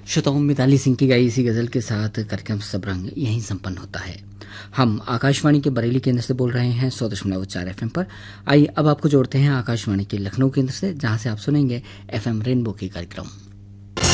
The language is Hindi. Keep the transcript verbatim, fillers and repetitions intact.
श्रोताओं, मिताली सिंह की गाई इसी गजल के साथ कार्यक्रम सबरंग यहीं संपन्न होता है। हम आकाशवाणी के बरेली केंद्र से बोल रहे हैं सौ दशमलव चार एफ एम पर। आइए अब आपको जोड़ते हैं आकाशवाणी के लखनऊ केंद्र से, जहां से आप सुनेंगे एफ एम रेनबो के कार्यक्रम।